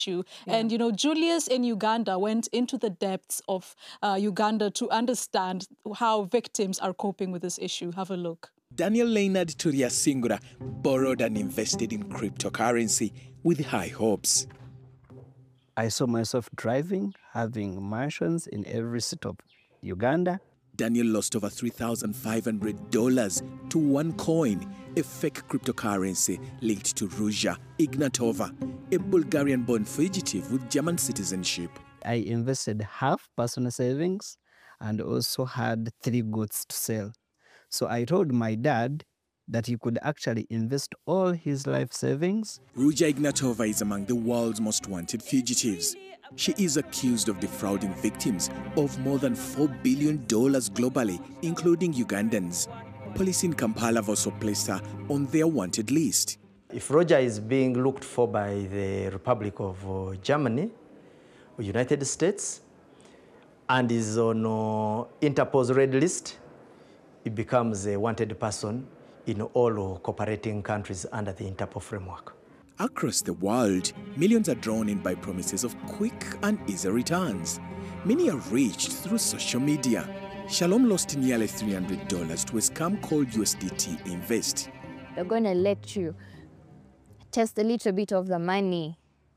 issue. And, Julius in Uganda went into the depths of Uganda to understand how victims are coping with this issue. Have a look. Daniel Leonard Turiasingura borrowed and invested in cryptocurrency with high hopes. I saw myself driving, having mansions in every city of Uganda. Daniel lost over $3,500 to one coin, a fake cryptocurrency linked to Ruja Ignatova, a Bulgarian-born fugitive with German citizenship. I invested half personal savings and also had 3 goods to sell. So I told my dad that he could actually invest all his life savings. Ruja Ignatova is among the world's most wanted fugitives. She is accused of defrauding victims of more than $4 billion globally, including Ugandans. Police in Kampala have also placed her on their wanted list. If Roger is being looked for by the Republic of Germany or United States and is on Interpol's red list, it becomes a wanted person in all cooperating countries under the Interpol framework. Across the world, millions are drawn in by promises of quick and easy returns. Many are reached through social media. Shalom lost nearly $300 to a scam called USDT Invest. They're going to let you test a little bit of the money.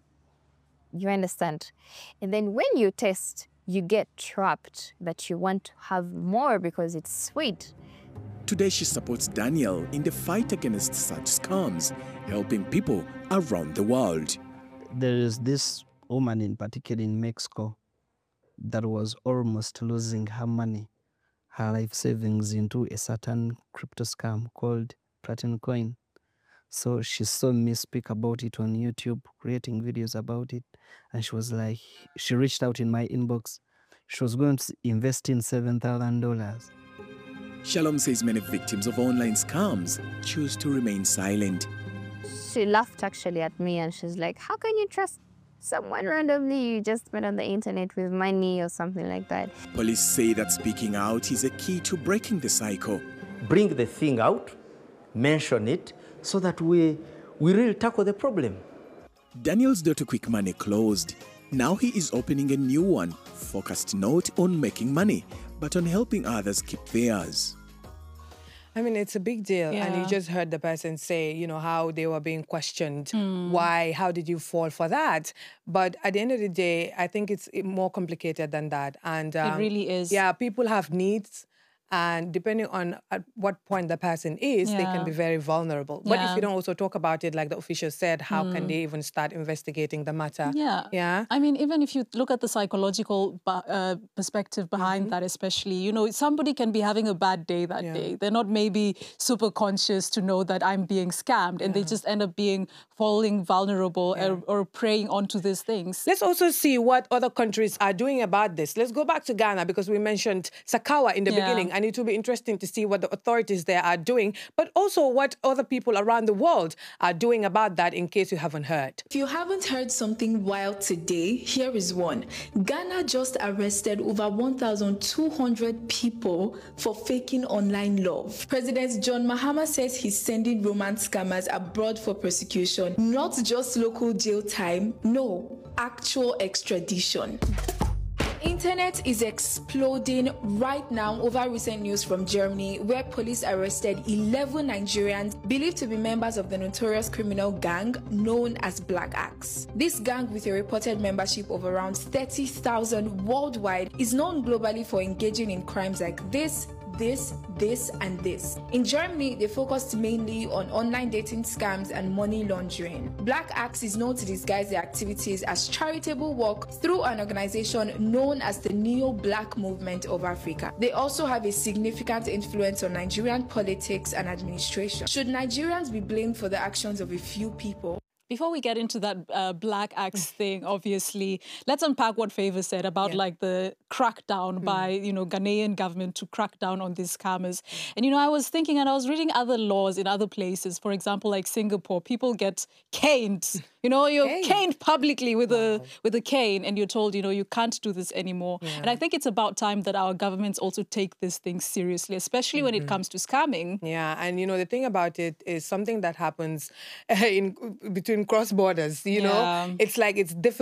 You understand? And then when you test, you get trapped that you want to have more because it's sweet. Today, she supports Daniel in the fight against such scams, helping people around the world. There is this woman in particular in Mexico that was almost losing her money, her life savings into a certain crypto scam called Platinum Coin. So she saw me speak about it on YouTube, creating videos about it. And she was like, she reached out in my inbox. She was going to invest in $7,000. Shalom says many victims of online scams choose to remain silent. She laughed actually at me and she's like, how can you trust someone randomly you just met on the internet with money or something like that? Police say that speaking out is a key to breaking the cycle. Bring the thing out, mention it, so that we really tackle the problem. Daniel's door to quick money closed. Now he is opening a new one, focused not on making money, but on helping others keep theirs. I mean, it's a big deal. Yeah. And you just heard the person say, how they were being questioned. Why? How did you fall for that? But at the end of the day, I think it's more complicated than that. And it really is. Yeah, people have needs. And depending on at what point the person is, they can be very vulnerable. But if you don't also talk about it, like the official said, how can they even start investigating the matter? Yeah. I mean, even if you look at the psychological perspective behind that, especially, somebody can be having a bad day that day. They're not maybe super conscious to know that I'm being scammed, and they just end up falling vulnerable or preying onto these things. Let's also see what other countries are doing about this. Let's go back to Ghana because we mentioned Sakawa in the beginning. And it will be interesting to see what the authorities there are doing, but also what other people around the world are doing about that in case you haven't heard. If you haven't heard something wild today, here is one. Ghana just arrested over 1,200 people for faking online love. President John Mahama says he's sending romance scammers abroad for prosecution. Not just local jail time, no, actual extradition. Internet is exploding right now over recent news from Germany, where police arrested 11 Nigerians believed to be members of the notorious criminal gang known as Black Axe. This gang, with a reported membership of around 30,000 worldwide, is known globally for engaging in crimes like this, and this. In Germany, they focused mainly on online dating scams and money laundering. Black Axe is known to disguise their activities as charitable work through an organization known as the Neo-Black Movement of Africa. They also have a significant influence on Nigerian politics and administration. Should Nigerians be blamed for the actions of a few people? Before we get into that Black Axe thing, obviously, let's unpack what Favor said about like the crackdown by, Ghanaian government to crack down on these scammers. And, I was thinking, and I was reading other laws in other places. For example, like Singapore, people get caned. You're caned publicly with a cane, and you're told, you can't do this anymore. And I think it's about time that our governments also take this thing seriously, especially when it comes to scamming. Yeah, and the thing about it is something that happens between cross borders. It's like it's difficult.